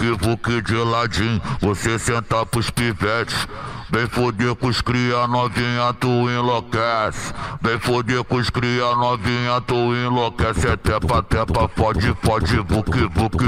vuque de ladinho, você senta pros pivetes. Vem foder com os cria novinha, tu enlouquece. Vem foder com os cria novinha, tu enlouquece. É tepa, tepa, fode, fode, vuque, vuque,